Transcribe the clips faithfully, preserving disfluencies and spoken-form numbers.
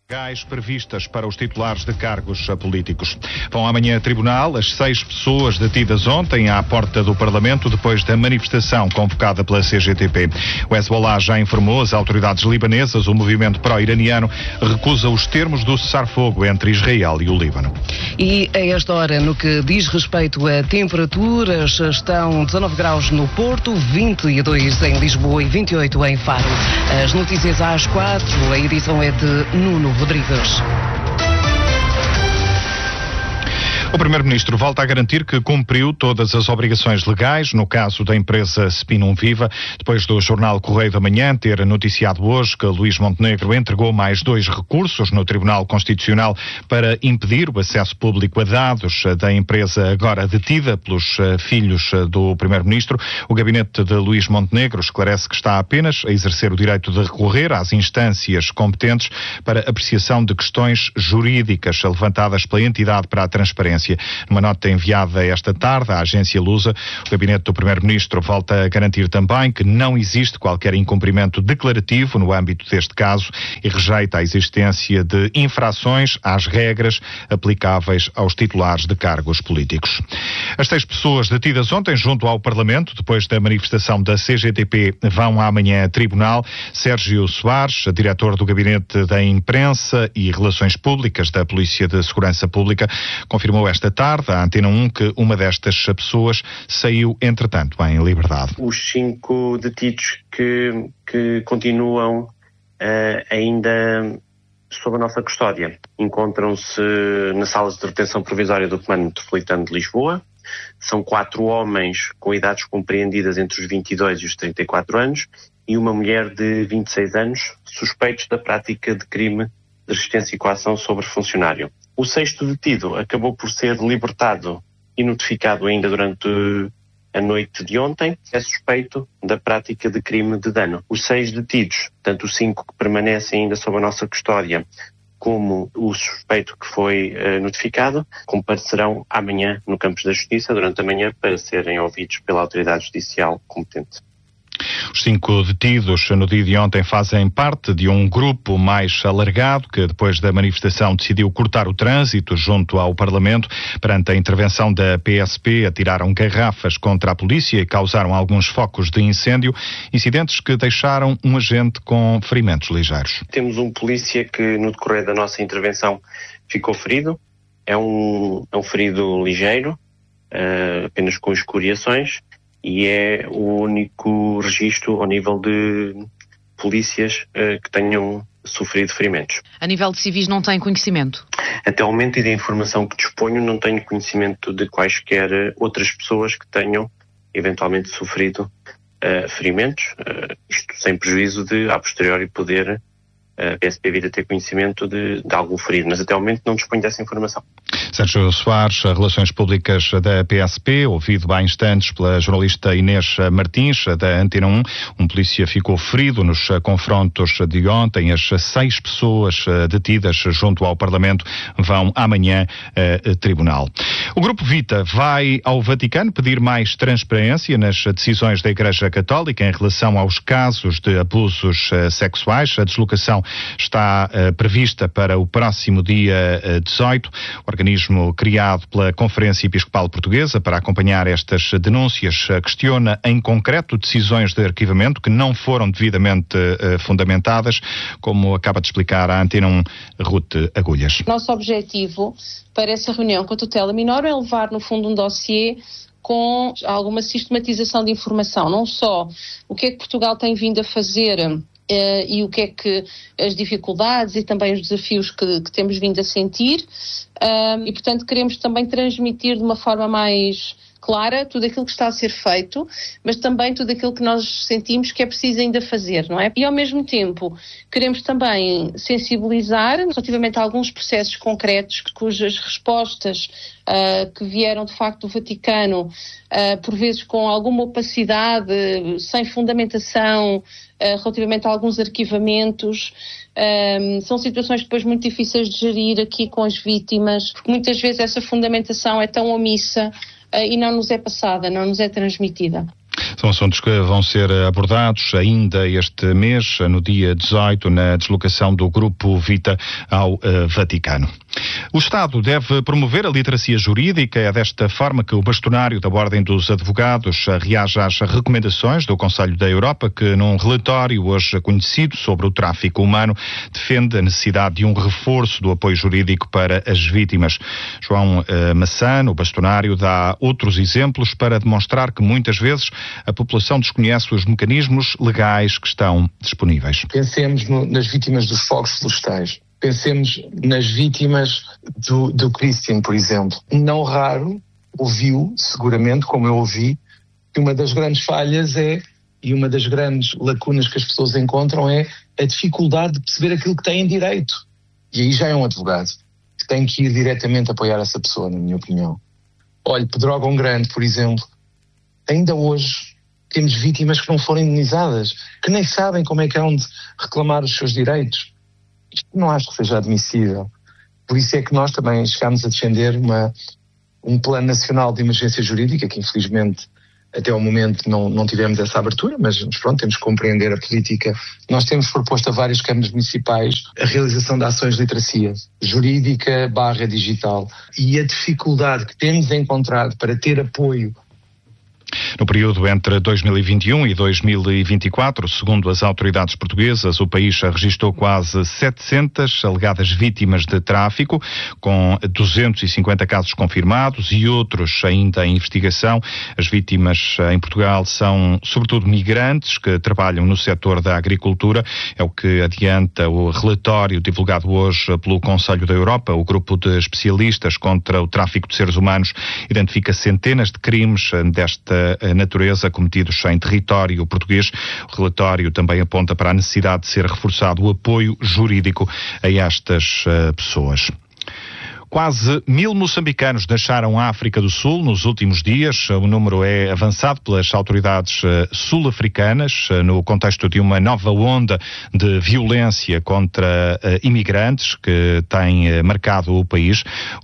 legais previstas para os titulares de cargos políticos. Vão amanhã a tribunal as seis pessoas detidas ontem à porta do Parlamento depois da manifestação convocada pela C G T P. O Hezbollah já informou as autoridades libanesas, o movimento pró-iraniano recusa os termos do cessar-fogo entre Israel e o Líbano. E a esta hora, no que diz respeito a temperaturas, estão dezanove graus no Porto, vinte e dois em Lisboa e vinte e oito em Faro. As notícias às quatro, a edição é de Nuno Rodrigues. O Primeiro-Ministro volta a garantir que cumpriu todas as obrigações legais no caso da empresa Spinum Viva, depois do jornal Correio da Manhã ter noticiado hoje que Luís Montenegro entregou mais dois recursos no Tribunal Constitucional para impedir o acesso público a dados da empresa agora detida pelos filhos do Primeiro-Ministro. O gabinete de Luís Montenegro esclarece que está apenas a exercer o direito de recorrer às instâncias competentes para apreciação de questões jurídicas levantadas pela entidade para a transparência. Numa nota enviada esta tarde à agência Lusa, o gabinete do Primeiro-Ministro volta a garantir também que não existe qualquer incumprimento declarativo no âmbito deste caso e rejeita a existência de infrações às regras aplicáveis aos titulares de cargos políticos. As seis pessoas detidas ontem junto ao Parlamento, depois da manifestação da C G T P, vão amanhã a tribunal. Sérgio Soares, diretor do Gabinete da Imprensa e Relações Públicas da Polícia de Segurança Pública, confirmou esta tarde à Antena um que uma destas pessoas saiu, entretanto, em liberdade. Os cinco detidos que, que continuam uh, ainda sob a nossa custódia encontram-se nas salas de detenção provisória do Comando Metropolitano de Lisboa. São quatro homens com idades compreendidas entre os vinte e dois e os trinta e quatro anos e uma mulher de vinte e seis anos, suspeitos da prática de crime de resistência e coação sobre funcionário. O sexto detido acabou por ser libertado e notificado ainda durante a noite de ontem. É suspeito da prática de crime de dano. Os seis detidos, tanto os cinco que permanecem ainda sob a nossa custódia, como o suspeito que foi uh, notificado, comparecerão amanhã no Campos da Justiça, durante a manhã, para serem ouvidos pela autoridade judicial competente. Os cinco detidos no dia de ontem fazem parte de um grupo mais alargado que, depois da manifestação, decidiu cortar o trânsito junto ao Parlamento. Perante a intervenção da P S P, atiraram garrafas contra a polícia e causaram alguns focos de incêndio, incidentes que deixaram um agente com ferimentos ligeiros. Temos um polícia que, no decorrer da nossa intervenção, ficou ferido. É um, é um ferido ligeiro, uh, apenas com escoriações. E é o único registro ao nível de polícias uh, que tenham sofrido ferimentos. A nível de civis não tem conhecimento? Até ao momento e da informação que disponho, não tenho conhecimento de quaisquer outras pessoas que tenham eventualmente sofrido uh, ferimentos, uh, isto sem prejuízo de, a posteriori, poder a P S P vir a ter conhecimento de, de algum ferido, mas até ao momento não disponho dessa informação. Sérgio Soares, Relações Públicas da P S P, ouvido há instantes pela jornalista Inês Martins, da Antena um. Um polícia ficou ferido nos confrontos de ontem. As seis pessoas detidas junto ao Parlamento vão amanhã a tribunal. O Grupo Vita vai ao Vaticano pedir mais transparência nas decisões da Igreja Católica em relação aos casos de abusos sexuais. A deslocação está uh, prevista para o próximo dia uh, dezoito. O organismo criado pela Conferência Episcopal Portuguesa para acompanhar estas denúncias uh, questiona em concreto decisões de arquivamento que não foram devidamente uh, fundamentadas, como acaba de explicar a Antena um, Ruth Agulhas. Nosso objetivo para essa reunião com a tutela menor é levar, no fundo, um dossiê com alguma sistematização de informação, não só o que é que Portugal tem vindo a fazer Uh, e o que é que as dificuldades e também os desafios que, que temos vindo a sentir uh, e, portanto, queremos também transmitir de uma forma mais clara tudo aquilo que está a ser feito, mas também tudo aquilo que nós sentimos que é preciso ainda fazer, não é? E, ao mesmo tempo, queremos também sensibilizar relativamente a alguns processos concretos cujas respostas uh, que vieram, de facto, do Vaticano, uh, por vezes com alguma opacidade, sem fundamentação, Uh, relativamente a alguns arquivamentos, um, são situações depois muito difíceis de gerir aqui com as vítimas, porque muitas vezes essa fundamentação é tão omissa uh, e não nos é passada, não nos é transmitida. São assuntos que vão ser abordados ainda este mês, no dia dezoito, na deslocação do Grupo Vita ao uh, Vaticano. O Estado deve promover a literacia jurídica. É desta forma que o bastonário da Ordem dos Advogados reage às recomendações do Conselho da Europa, que num relatório hoje conhecido sobre o tráfico humano defende a necessidade de um reforço do apoio jurídico para as vítimas. João uh, Massano, o bastonário, dá outros exemplos para demonstrar que muitas vezes a população desconhece os mecanismos legais que estão disponíveis. Pensemos no, nas vítimas dos fogos florestais. Pensemos nas vítimas do, do Christian, por exemplo. Não raro ouviu, seguramente, como eu ouvi, que uma das grandes falhas é, e uma das grandes lacunas que as pessoas encontram é a dificuldade de perceber aquilo que têm direito. E aí já é um advogado que tem que ir diretamente apoiar essa pessoa, na minha opinião. Olhe, Pedrógão Grande, por exemplo, ainda hoje temos vítimas que não foram indenizadas, que nem sabem como é que hão de reclamar os seus direitos. Isto não acho que seja admissível. Por isso é que nós também chegámos a defender uma, um plano nacional de emergência jurídica, que infelizmente até ao momento não, não tivemos essa abertura, mas pronto, temos que compreender a política. Nós temos proposto a várias câmaras municipais a realização de ações de literacia jurídica barra digital. E a dificuldade que temos encontrado para ter apoio no período entre dois mil e vinte e um e dois mil e vinte e quatro, segundo as autoridades portuguesas, o país registrou quase setecentas alegadas vítimas de tráfico, com duzentos e cinquenta casos confirmados e outros ainda em investigação. As vítimas em Portugal são, sobretudo, migrantes que trabalham no setor da agricultura. É o que adianta o relatório divulgado hoje pelo Conselho da Europa. O grupo de especialistas contra o tráfico de seres humanos identifica centenas de crimes desta natureza cometidos em território português. O relatório também aponta para a necessidade de ser reforçado o apoio jurídico a estas uh, pessoas. Quase mil moçambicanos deixaram a África do Sul nos últimos dias. O número é avançado pelas autoridades sul-africanas no contexto de uma nova onda de violência contra imigrantes que tem marcado o país.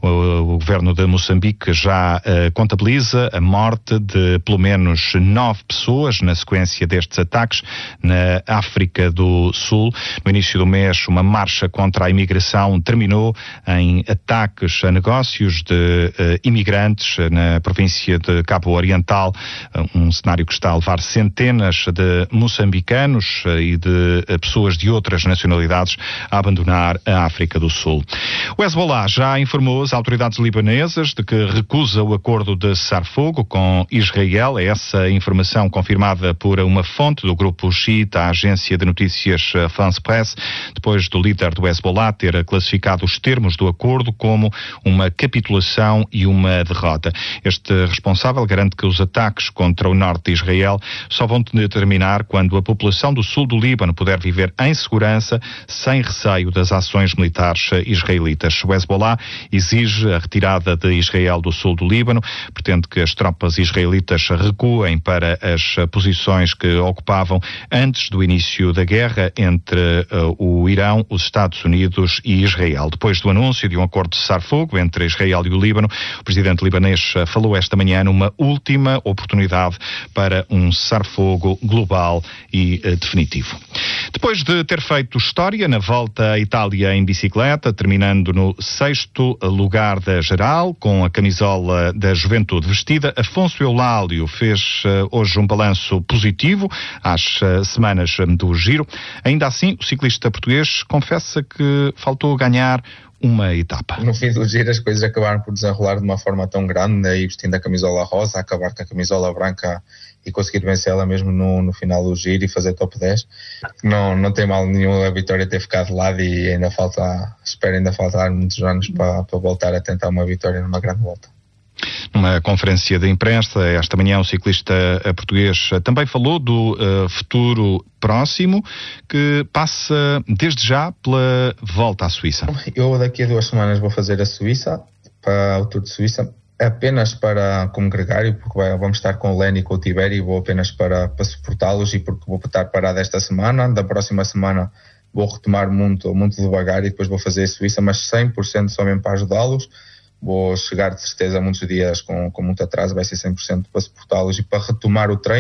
O governo de Moçambique já contabiliza a morte de pelo menos nove pessoas na sequência destes ataques na África do Sul. No início do mês, uma marcha contra a imigração terminou em ataques a negócios de uh, imigrantes na província de Cabo Oriental, um cenário que está a levar centenas de moçambicanos uh, e de uh, pessoas de outras nacionalidades a abandonar a África do Sul. O Hezbollah já informou as autoridades libanesas de que recusa o acordo de cessar-fogo com Israel. É essa informação confirmada por uma fonte do grupo xiita, a agência de notícias France Press, depois do líder do Hezbollah ter classificado os termos do acordo como uma capitulação e uma derrota. Este responsável garante que os ataques contra o norte de Israel só vão terminar quando a população do sul do Líbano puder viver em segurança, sem receio das ações militares israelitas. O Hezbollah exige a retirada de Israel do sul do Líbano, pretende que as tropas israelitas recuem para as posições que ocupavam antes do início da guerra entre uh, o Irão, os Estados Unidos e Israel. Depois do anúncio de um acordo de cessar-fogo entre Israel e o Líbano, o presidente libanês falou esta manhã numa última oportunidade para um cessar-fogo global e uh, definitivo. Depois de ter feito história na volta à Itália em bicicleta, terminando no sexto lugar da geral, com a camisola da Juventude vestida, Afonso Eulálio fez uh, hoje um balanço positivo às uh, semanas do Giro. Ainda assim, o ciclista português confessa que faltou ganhar uma etapa. No fim do Giro as coisas acabaram por desenrolar de uma forma tão grande, aí vestindo a camisola rosa, acabar com a camisola branca e conseguir vencê-la mesmo no, no final do Giro e fazer top dez. Não, não tem mal nenhum a vitória ter ficado de lado e ainda falta, espero ainda faltar muitos anos para, para voltar a tentar uma vitória numa grande volta. Numa conferência de imprensa, esta manhã, o ciclista português também falou do uh, futuro próximo, que passa desde já pela volta à Suíça. Eu daqui a duas semanas vou fazer a Suíça, para o Tour de Suíça, apenas para como gregário, porque vai, vamos estar com o Lenny e com o Tiberi, vou apenas para, para suportá-los e porque vou estar parado esta semana. Da próxima semana vou retomar muito, muito devagar e depois vou fazer a Suíça, mas cem por cento só mesmo para ajudá-los. Vou chegar de certeza muitos dias com, com muito atraso, vai ser cem por cento para suportá-los e para retomar o treino.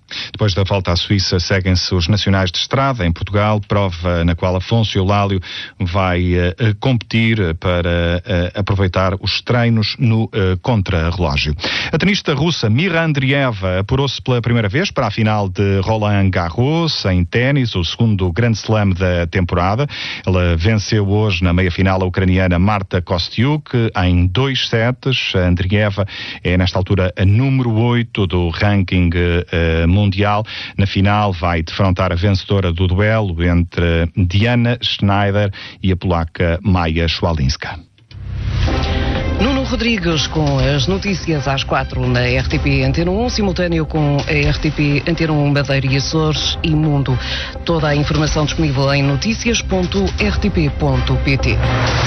Depois da volta à Suíça, seguem-se os nacionais de estrada em Portugal, prova na qual Afonso Eulálio vai uh, competir para uh, aproveitar os treinos no uh, contrarrelógio. A tenista russa Mira Andreeva apurou-se pela primeira vez para a final de Roland Garros em ténis, o segundo Grand Slam da temporada. Ela venceu hoje na meia-final a ucraniana Marta Kostyuk em dois sets. A Andreeva é nesta altura a número oito do ranking uh, mundial. Na final vai defrontar a vencedora do duelo entre Diana Schneider e a polaca Maja Schwalinska. Nuno Rodrigues com as notícias às quatro na R T P Antena um, simultâneo com a R T P Antena um Madeira e Açores e Mundo. Toda a informação disponível em notícias ponto r t p ponto p t.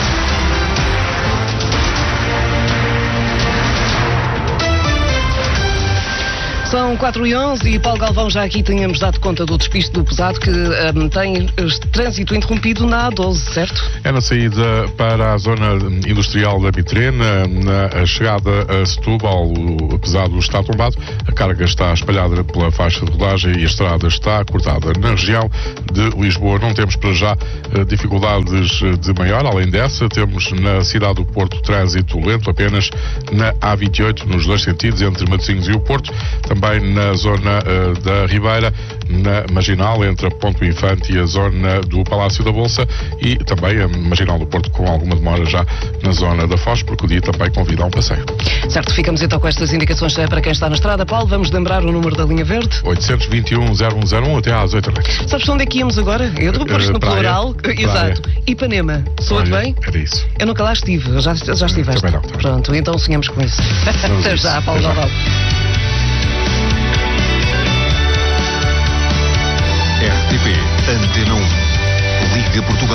São quatro e onze e Paulo Galvão, já aqui tínhamos dado conta do despiste do pesado que um, tem trânsito interrompido na A doze, certo? É na saída para a zona industrial da Bitrena, na chegada a Setúbal, o pesado está tombado, a carga está espalhada pela faixa de rodagem e a estrada está cortada. Na região de Lisboa não temos para já dificuldades de maior, além dessa temos na cidade do Porto trânsito lento apenas na A vinte e oito, nos dois sentidos, entre Matosinhos e o Porto, também na zona uh, da Ribeira, na Marginal, entre a Ponto Infante e a zona do Palácio da Bolsa, e também a Marginal do Porto com alguma demora já na zona da Foz, porque o dia também convida a um passeio. Certo, ficamos então com estas indicações para quem está na estrada. Paulo, vamos lembrar o número da linha verde? oitocentos e vinte e um, zero um zero um até às oito da noite. Sabes onde é que íamos agora? Eu vou pôr isto no plural. Exato. Ipanema. Soa-te bem? Era isso. Eu nunca lá estive, já, já estiveste. Também não, também. Pronto, então sonhamos com isso. Até já, Paulo Galvão. R T P Antena um. Liga Portugal.